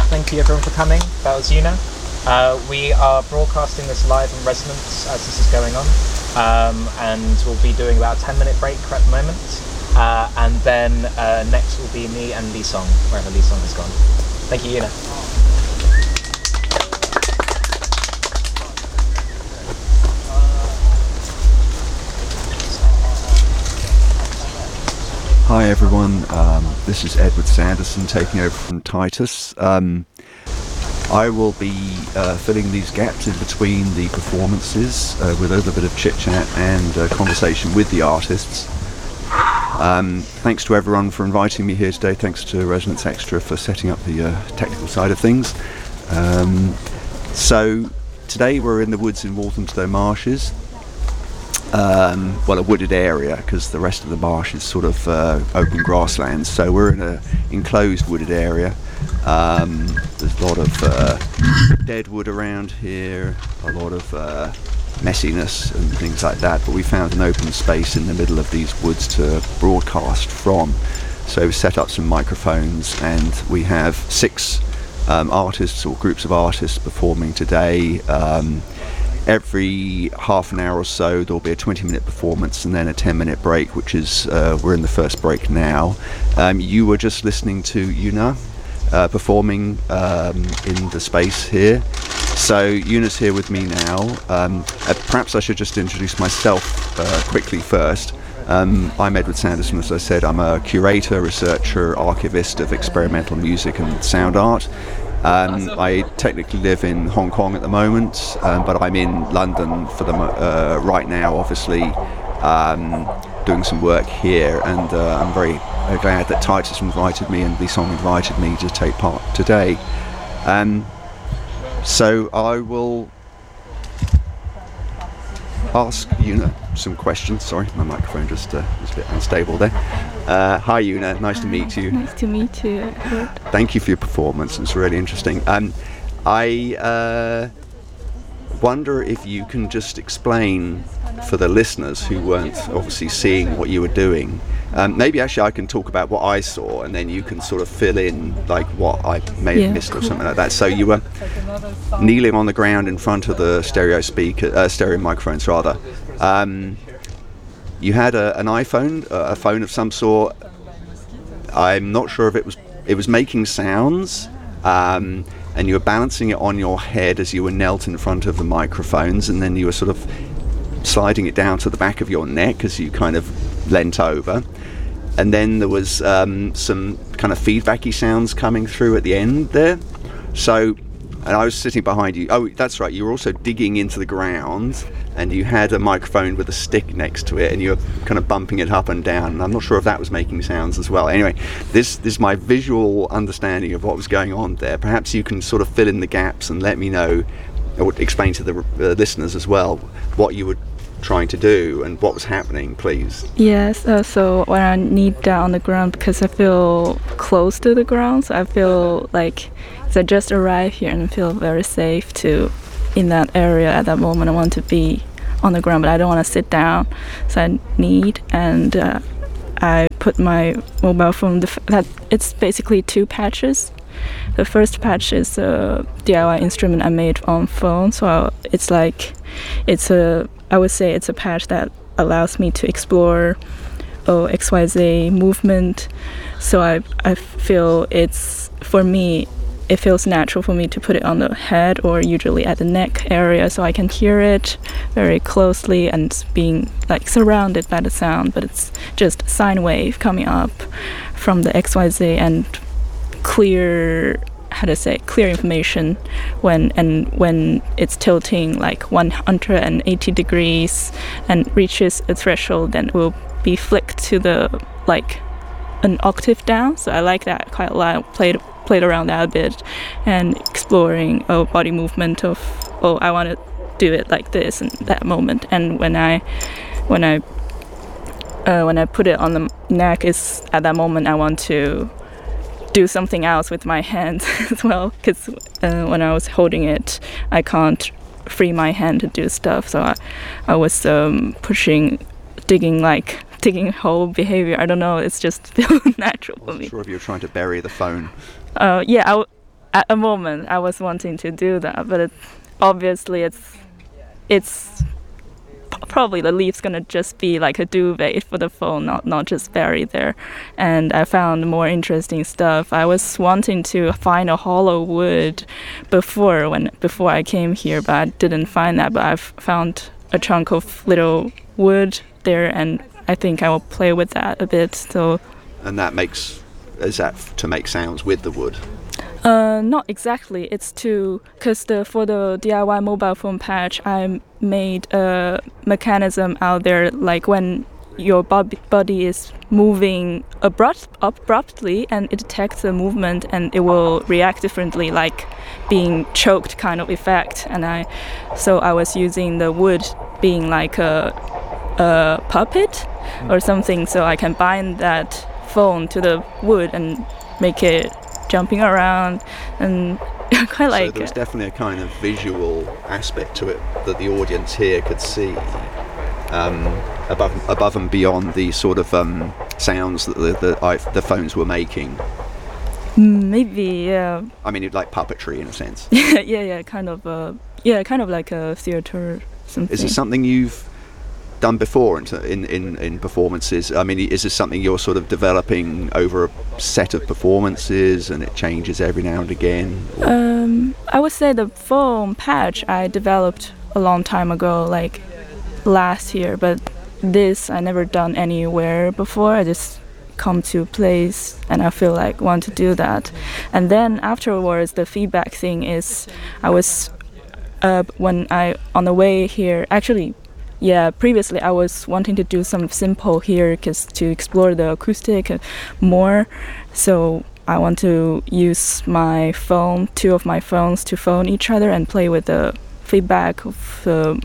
Thank you everyone for coming. That was Yuna. We are broadcasting this live in Resonance as this is going on, and we'll be doing about a 10-minute break at the moment, and then next will be me and Lee Song, wherever Lee Song has gone. Thank you, Yuna. Hi everyone, this is Edward Sanderson taking over from Titus. I will be filling these gaps in between the performances with a little bit of chit-chat and conversation with the artists. Thanks to everyone for inviting me here today. Thanks to Resonance Extra for setting up the technical side of things. So today we're in the woods in Walthamstow Marshes. Well, a wooded area, because the rest of the marsh is sort of open grasslands. So we're in an enclosed wooded area. There's a lot of dead wood around here, a lot of messiness and things like that, but we found an open space in the middle of these woods to broadcast from. So we set up some microphones, and we have 6 artists or groups of artists performing today. Every half an hour or so there'll be a 20-minute performance and then a 10-minute break, which is we're in the first break now. You were just listening to Yuna performing in the space here. So Yuna's here with me now. Perhaps I should just introduce myself quickly first. I'm Edward Sanderson, as I said. I'm a curator, researcher, archivist of experimental music and sound art. I technically live in Hong Kong at the moment, but I'm in London for the right now, obviously, doing some work here, and I'm very glad that Titus invited me and Lee Song invited me to take part today. So I will ask Yuna some questions. Sorry, my microphone just was a bit unstable there. Hi Yuna, nice to meet you. Nice to meet you, Edward. Thank you for your performance, it's really interesting. I wonder if you can just explain for the listeners who weren't obviously seeing what you were doing. Maybe actually I can talk about what I saw, and then you can sort of fill in like what I may have missed, cool, or something like that. So you were kneeling on the ground in front of the stereo microphones rather. You had an iPhone, a phone of some sort. I'm not sure if it was making sounds, and you were balancing it on your head as you were knelt in front of the microphones, and then you were sort of sliding it down to the back of your neck as you kind of leant over. And then there was some kind of feedbacky sounds coming through at the end there. So, and I was sitting behind you. Oh, that's right, you were also digging into the ground, and you had a microphone with a stick next to it, and you were kind of bumping it up and down, and I'm not sure if that was making sounds as well. Anyway, this is my visual understanding of what was going on there. Perhaps you can sort of fill in the gaps and let me know, or explain to the listeners as well, what you were trying to do and what was happening, please. Yes, so when I kneel down on the ground, because I feel close to the ground, so I feel like I just arrived here and feel very safe in that area at that moment. I want to be on the ground, but I don't want to sit down, so I need, and I put my mobile phone, it's basically 2 patches. The first patch is a DIY instrument I made on phone, so I would say it's a patch that allows me to explore XYZ movement. So I feel it feels natural for me to put it on the head or usually at the neck area, so I can hear it very closely and being like surrounded by the sound, but it's just sine wave coming up from the XYZ and clear information when it's tilting like 180 degrees and reaches a threshold, then it will be flicked to the like an octave down. So I like that quite a lot. Played around that a bit and exploring body movement of I want to do it like this in that moment. And when I put it on the neck, is at that moment I want to do something else with my hands as well, because when I was holding it I can't free my hand to do stuff, so I was digging hole behavior. I don't know, it's just feel natural for me. I'm not sure if you're trying to bury the phone. I at a moment I was wanting to do that, but obviously it's probably the leaf's gonna just be like a duvet for the phone, not just buried there. And I found more interesting stuff. I was wanting to find a hollow wood before I came here, but I didn't find that. But I've found a chunk of little wood there, and I think I will play with that a bit. So. And is that to make sounds with the wood? Not exactly. It's because for the DIY mobile phone patch, I made a mechanism out there, like when your body is moving abruptly, and it detects the movement, and it will react differently, like being choked kind of effect. And I was using the wood being like a puppet or something, so I can bind that phone to the wood and make it jumping around, and quite like. So there's definitely a kind of visual aspect to it that the audience here could see, above and beyond the sort of sounds that the phones were making. Maybe, yeah. I mean, like puppetry in a sense. yeah, kind of like a theater. Something. Is it something you've done before in performances? I mean, is this something you're sort of developing over a set of performances and it changes every now and again? I would say the phone patch I developed a long time ago, like last year, but this I never done anywhere before. I just come to a place and I feel like want to do that. And then afterwards, the feedback thing is, I was on the way here, actually. Yeah, previously I was wanting to do some simple here to explore the acoustic more. So I want to use two of my phones to phone each other and play with the feedback of,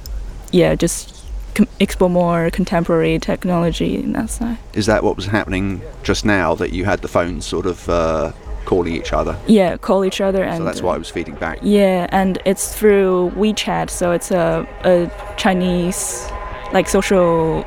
just explore more contemporary technology in that side. Is that what was happening just now, that you had the phones sort of calling each other? Yeah, call each other. And so that's why I was feeding back. Yeah, and it's through WeChat, so it's a Chinese, like social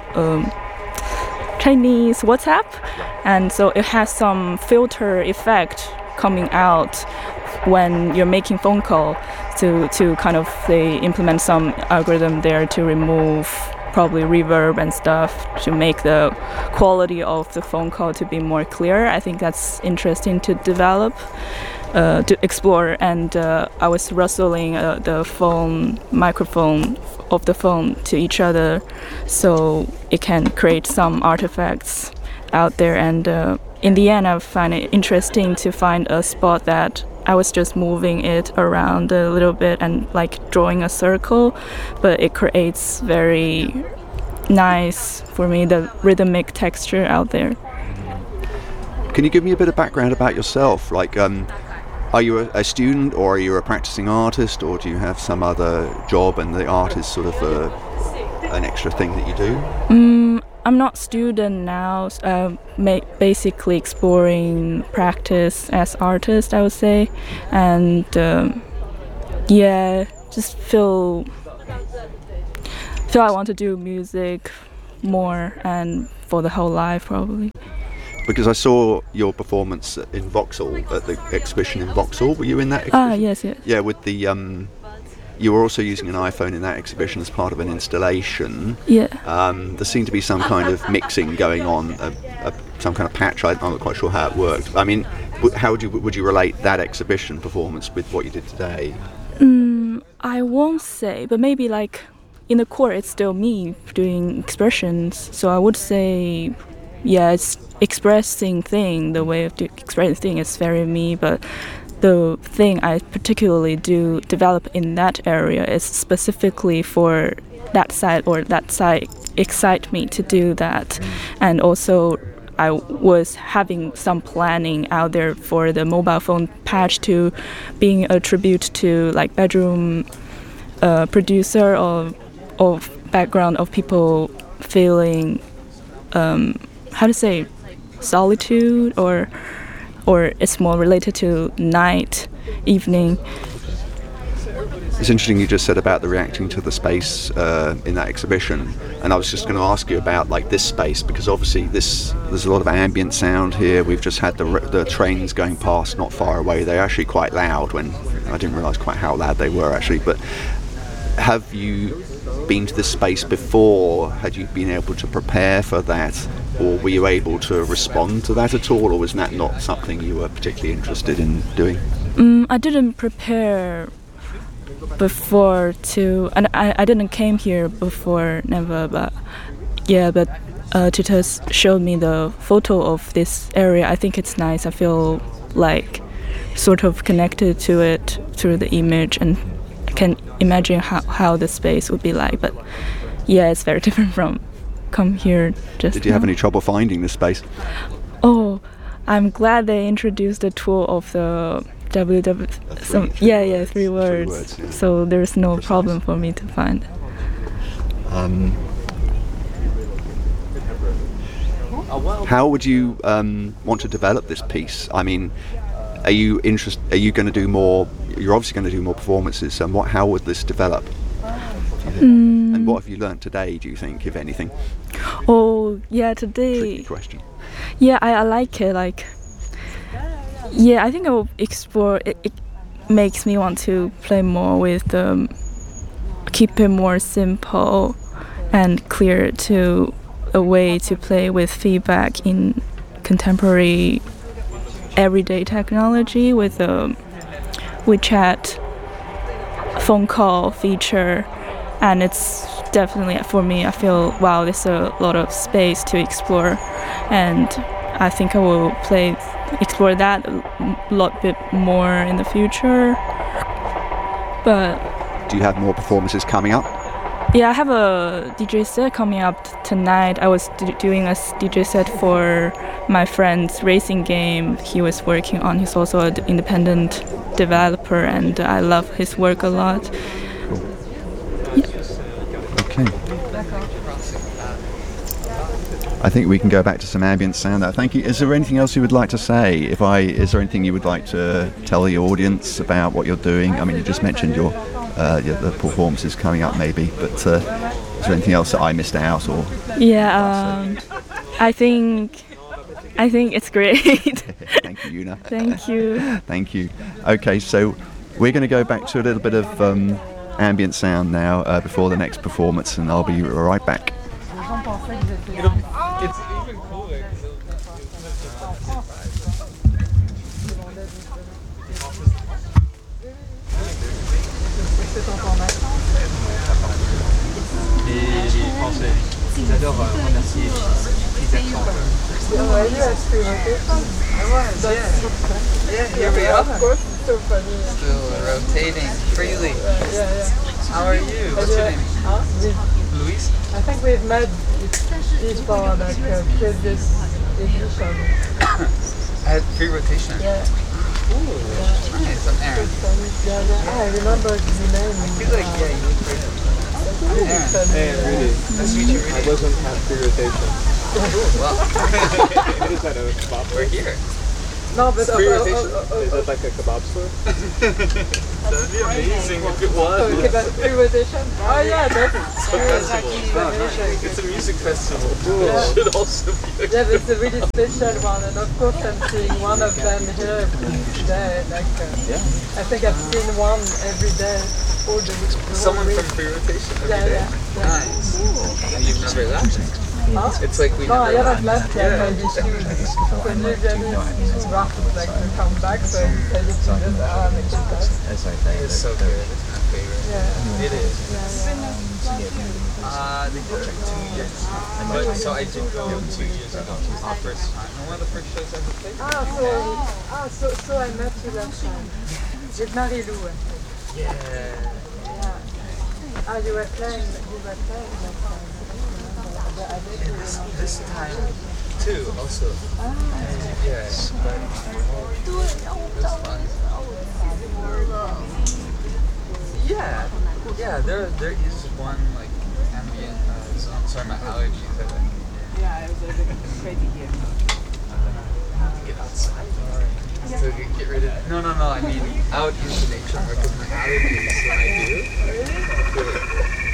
Chinese WhatsApp, and so it has some filter effect coming out when you're making phone call to kind of they implement some algorithm there to remove probably reverb and stuff to make the quality of the phone call to be more clear. I think that's interesting to develop, to explore. And I was rustling the microphone of the phone to each other, so it can create some artifacts out there. And in the end, I find it interesting to find a spot that I was just moving it around a little bit and like drawing a circle, but it creates very nice, for me, the rhythmic texture out there. Can you give me a bit of background about yourself? Like, are you a student, or are you a practicing artist, or do you have some other job and the art is sort of an extra thing that you do? I'm not student now, basically exploring practice as artist, I would say. And just feel I want to do music more and for the whole life probably. Because I saw your performance in Vauxhall, at the exhibition in Vauxhall. Were you in that exhibition? Yes. Yeah, with the you were also using an iPhone in that exhibition as part of an installation. Yeah. There seemed to be some kind of mixing going on, some kind of patch. I'm not quite sure how it worked. I mean, how would you relate that exhibition performance with what you did today? I won't say, but maybe like in the core it's still me doing expressions. So I would say, it's expressing thing. The way of expressing thing is very me, but the thing I particularly do develop in that area is specifically for that side, or that side excite me to do that. And also I was having some planning out there for the mobile phone patch to being a tribute to like bedroom producer or background of people feeling solitude, or it's more related to night, evening. It's interesting you just said about the reacting to the space in that exhibition, and I was just going to ask you about like this space, because obviously there's a lot of ambient sound here. We've just had the trains going past not far away. They're actually quite loud. When I didn't realise quite how loud they were actually. But have you been to this space before? Had you been able to prepare for that, or were you able to respond to that at all, or was that not something you were particularly interested in doing? I didn't prepare before to, and I didn't came here before, never, but yeah, but Titus showed me the photo of this area. I think it's nice. I feel like sort of connected to it through the image, and I can imagine how the space would be like. But yeah, it's very different from come here just Did you have any trouble finding this space? Oh, I'm glad they introduced the tool of the three words. Yeah. So there's no problem for me to find. How would you want to develop this piece? I mean, are you going to do more? You're obviously going to do more performances. And how would this develop? And what have you learnt today, do you think, if anything? Oh, yeah, today. Tricky question. Yeah, I like it. Like, yeah, I think I will explore. It makes me want to play more with keep it more simple and clear to a way to play with feedback in contemporary everyday technology with a WeChat phone call feature. And it's definitely, for me, I feel, wow, there's a lot of space to explore. And I think I will explore that a lot bit more in the future. But do you have more performances coming up? Yeah, I have a DJ set coming up tonight. I was doing a DJ set for my friend's racing game he was working on. He's also an independent developer, and I love his work a lot. Okay. I think we can go back to some ambient sound now. Thank you. Is there anything else you would like to say? Is there anything you would like to tell the audience about what you're doing? I mean, you just mentioned the performances coming up, maybe, but is there anything else that I missed out? Or yeah, I think it's great. Thank you, Una. Thank you. Thank you. Okay, so we're going to go back to a little bit of ambient sound now before the next performance, and I'll be right back. It's even cooler. Les Français, ils adorent remercier Yeah, here we are. Of course, it's so funny. Still rotating freely. Yeah. How are you? What's your name? Louise? I think we've met before, like previous edition. At free rotation? Yeah. Ooh, nice. I'm Aaron. I remember the name. I feel like, yeah, you look great. Aaron. Hey, really. Nice to meet you, Rudy. I wasn't at free rotation. Well, It is at a kebab we're store. here. No, but Free rotation? Is that like a kebab store? That'd be amazing if it was. free rotation. Oh yeah, that's It's a festival. It's a music festival. It should also be yeah, but it's a really special one, and of course I'm seeing one of them here every day. Like, I think I've seen one every day. All the someone week. from free rotation every Yeah, day. yeah. Nice. And you've never left. Huh? It's like we No, I never haven't left yet. Yeah. Maybe she when usually rough like to come back, so I decided to just make it back. It's so good. It's my favorite. Yeah. It is. They did like 2 years. But, so I did go 2 years ago. Our first time. And one of the first shows I ever played. So I met you last time. With Marie-Lou. Yeah. You were playing last time. This time too, also. Yeah, but it was fun. Yeah, there is one like ambient zone. Sorry, my allergies. Yeah, it was like a crazy year. Get outside. To get rid of. No, I mean out into nature because my allergies when I do.